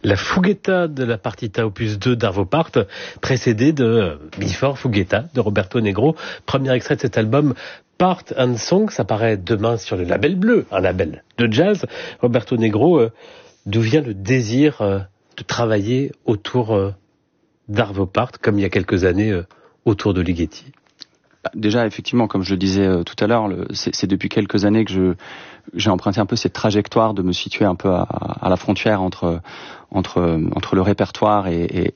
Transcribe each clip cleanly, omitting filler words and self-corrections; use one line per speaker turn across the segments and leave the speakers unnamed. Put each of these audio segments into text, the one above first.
La Fuguetta de la partita opus 2 d'Arvo Pärt, précédée de Before Fuguetta de Roberto Negro. Premier extrait de cet album, Part and Song, ça paraît demain sur le label bleu, un label de jazz. Roberto Negro, d'où vient le désir de travailler autour d'Arvo Pärt, comme il y a quelques années autour de Ligeti?
Déjà, effectivement, comme je le disais tout à l'heure, c'est depuis quelques années que j'ai emprunté un peu cette trajectoire de me situer un peu à la frontière entre le répertoire et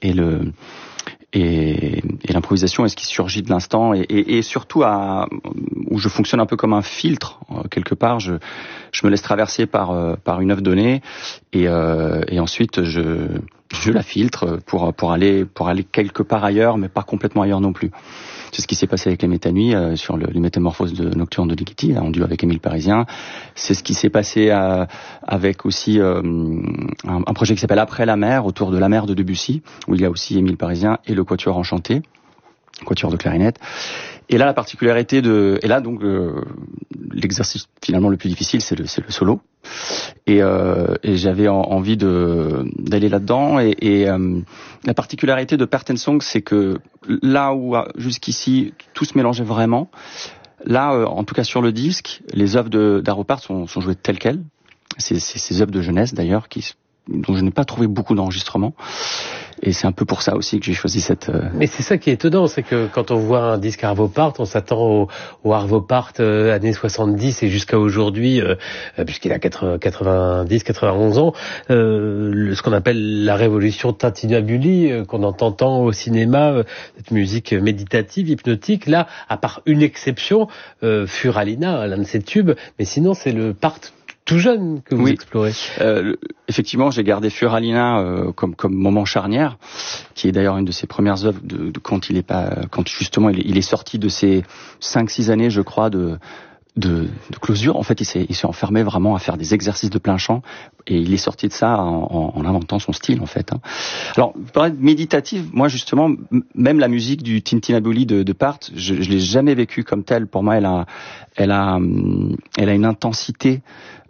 l'improvisation et ce qui surgit de l'instant et surtout où je fonctionne un peu comme un filtre quelque part. Je me laisse traverser par une œuvre donnée et ensuite je la filtre pour aller quelque part ailleurs, mais pas complètement ailleurs non plus. C'est ce qui s'est passé avec les Métanuits sur les métamorphoses de Nocturne de Ligeti, en duo avec Émile Parisien. C'est ce qui s'est passé avec aussi un projet qui s'appelle Après la mer, autour de La mer de Debussy, où il y a aussi Émile Parisien et le Quatuor Enchanté, Quatuor de clarinette. Et là, la particularité l'exercice finalement le plus difficile, c'est le solo. Et j'avais envie d'aller là-dedans. Et la particularité de Pärt & Song, c'est que là où jusqu'ici tout se mélangeait vraiment, là, en tout cas sur le disque, les œuvres d'Arvo Pärt sont jouées telles quelles. C'est ces œuvres de jeunesse d'ailleurs dont je n'ai pas trouvé beaucoup d'enregistrements. Et c'est un peu pour ça aussi que j'ai choisi cette...
Mais c'est ça qui est étonnant, c'est que quand on voit un disque Arvo Pärt, on s'attend au Arvo Pärt années 70 et jusqu'à aujourd'hui, puisqu'il a 90, 91 ans, ce qu'on appelle la révolution tintinnabuli, qu'on entend tant au cinéma, cette musique méditative, hypnotique. Là, à part une exception, Furalina, l'un de ses tubes, mais sinon c'est le Pärt tout jeune que vous explorez.
Effectivement, j'ai gardé Furalina comme moment charnière, qui est d'ailleurs une de ses premières œuvres quand justement il est sorti de ses 5-6 années, je crois, de closure. En fait, il s'est enfermé vraiment à faire des exercices de plein champ et il est sorti de ça en inventant son style, en fait. Alors, pour parler de méditative, moi, justement, même la musique du Tintinnabuli de Pärt, je l'ai jamais vécue comme telle. Pour moi, elle a une intensité,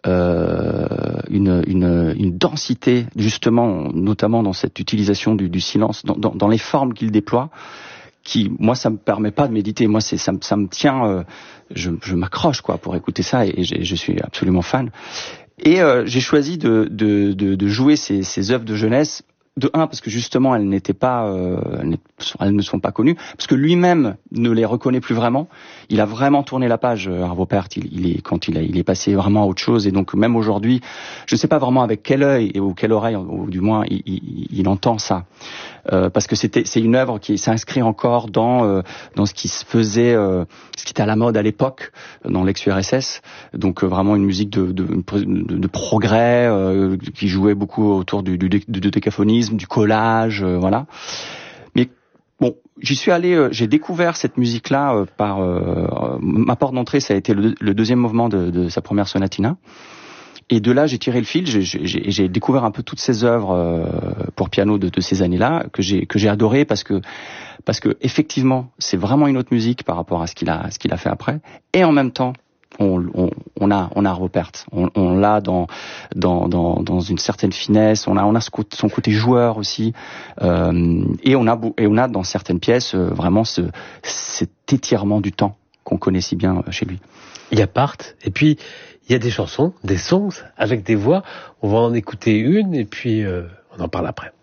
une densité, justement, notamment dans cette utilisation du silence, dans les formes qu'il déploie, qui, moi, ça me permet pas de méditer. Moi, ça me tient, je m'accroche, quoi, pour écouter ça, et je suis absolument fan. Et j'ai choisi de jouer ces œuvres de jeunesse. De un, parce que justement, elles ne sont pas connues, parce que lui-même ne les reconnaît plus vraiment. Il a vraiment tourné la page, Arvo Pärt. Il est passé vraiment à autre chose, et donc même aujourd'hui, je ne sais pas vraiment avec quel œil ou quelle oreille, ou du moins, il entend ça, parce que c'est une œuvre qui s'inscrit encore dans ce qui se faisait, ce qui était à la mode à l'époque dans l'ex-URSS. Donc vraiment une musique de progrès qui jouait beaucoup autour du décaphonisme, du collage, voilà. Mais bon, j'y suis allé, j'ai découvert cette musique-là par ma porte d'entrée, ça a été le deuxième mouvement de sa première sonatina. Et de là, j'ai tiré le fil, j'ai découvert un peu toutes ces œuvres pour piano de ces années-là que j'ai adoré parce que effectivement, c'est vraiment une autre musique par rapport à ce qu'il a fait après. Et en même temps, on a Arvo Pärt, on l'a dans une certaine finesse, on a son côté joueur aussi, et on a dans certaines pièces vraiment cet étirement du temps qu'on connaît si bien chez lui.
Il y a Pärt, et puis il y a des chansons, des songs avec des voix. On va en écouter une et puis on en parle après.